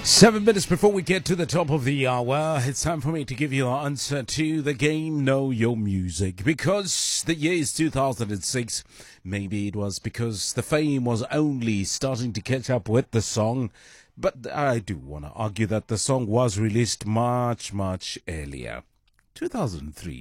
7 minutes before we get to the top of the hour, it's time for me to give you an answer to the game Know Your Music. Because the year is 2006, maybe it was because the fame was only starting to catch up with the song. But I do want to argue that the song was released much, much earlier. 2003,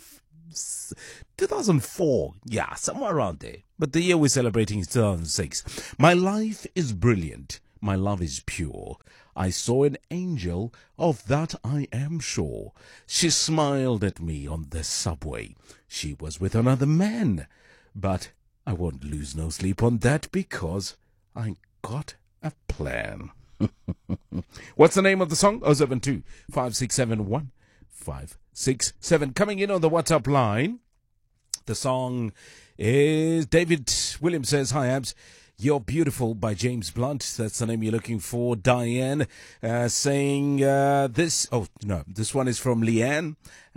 2004, yeah, somewhere around there. But the year we're celebrating is 2006. My life is brilliant. My love is pure. I saw an angel, of that I am sure. She smiled at me on the subway. She was with another man. But I won't lose no sleep on that because I got a plan. What's the name of the song? 072 567 567. Coming in on the WhatsApp line. The song is David Williams says, "Hi, Abs. You're Beautiful" by James Blunt. That's the name you're looking for. Diane saying this. Oh, no, this one is from Leanne.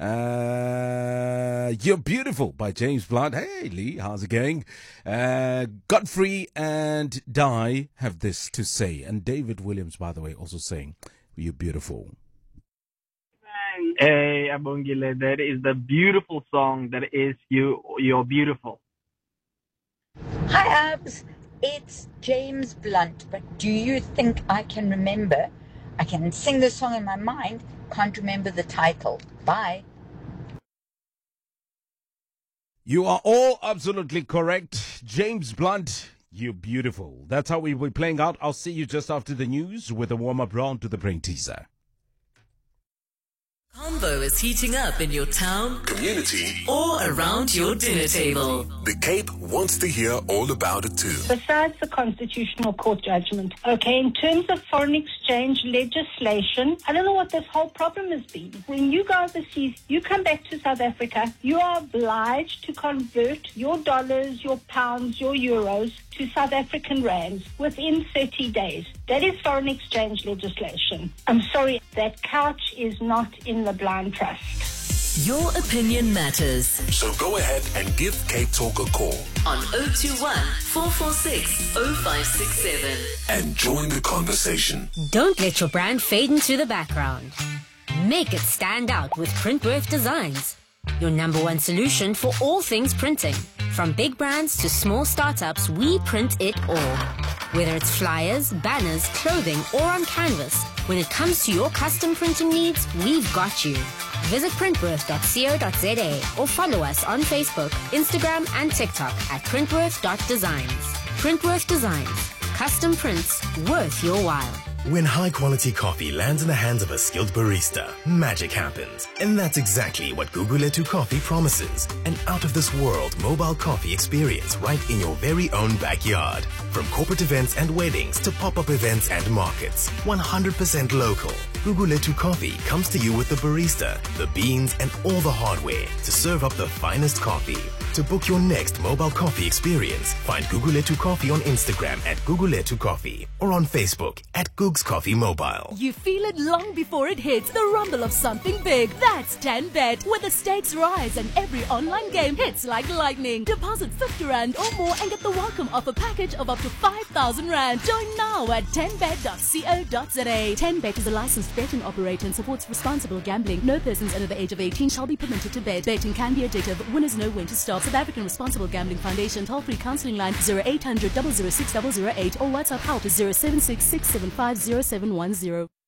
You're Beautiful by James Blunt. Hey, Lee, how's it going? Godfrey and Di have this to say. And David Williams, by the way, also saying, "You're beautiful." Hey, Abongile, that is the beautiful song that is You're Beautiful. Hi, Abs. It's James Blunt, but do you think I can remember? I can sing the song in my mind, can't remember the title. Bye. You are all absolutely correct. James Blunt, You're Beautiful. That's how we will be playing out. I'll see you just after the news with a warm-up round to the brain teaser. Combo is heating up in your town, community, or around your dinner table. The Cape wants to hear all about it too. Besides the Constitutional Court judgment, okay, in terms of foreign exchange legislation, I don't know what this whole problem has been. When you go overseas, you come back to South Africa, you are obliged to convert your dollars, your pounds, your euros to South African rands within 30 days. That is foreign exchange legislation. I'm sorry, that couch is not in the Blind Trust. Your opinion matters. So go ahead and give Cape Talk a call on 021 446 0567 and join the conversation. Don't let your brand fade into the background. Make it stand out with Printworth Designs, your number one solution for all things printing. From big brands to small startups, we print it all. Whether it's flyers, banners, clothing, or on canvas, when it comes to your custom printing needs, we've got you. Visit printworth.co.za or follow us on Facebook, Instagram, and TikTok at printworth.designs. Printworth Designs. Custom prints worth your while. When high-quality coffee lands in the hands of a skilled barista, magic happens. And that's exactly what Guguletu Coffee promises. An out-of-this-world mobile coffee experience right in your very own backyard. From corporate events and weddings to pop-up events and markets. 100% local. Guguletu Coffee comes to you with the barista, the beans, and all the hardware to serve up the finest coffee. To book your next mobile coffee experience, find Guguletu Coffee on Instagram at Guguletu Coffee or on Facebook at Googs Coffee Mobile. You feel it long before it hits, the rumble of something big. That's 10Bet, where the stakes rise and every online game hits like lightning. Deposit 50 Rand or more and get the welcome offer package of up to 5,000 Rand. Join now at 10bet.co.za. 10Bet is a licensed betting operator and supports responsible gambling. No persons under the age of 18 shall be permitted to bet. Betting can be addictive. Winners know when to stop. South African Responsible Gambling Foundation toll-free counseling line 0800 006 008 or WhatsApp help 076 675 0710.